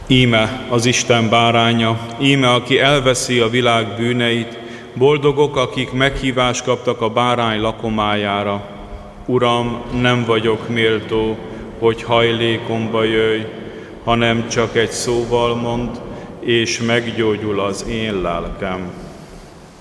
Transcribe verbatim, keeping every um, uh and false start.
Íme az Isten báránya, íme, aki elveszi a világ bűneit, boldogok, akik meghívást kaptak a bárány lakomájára. Uram, nem vagyok méltó, hogy hajlékomba jöjj, hanem csak egy szóval mondd, és meggyógyul az én lelkem.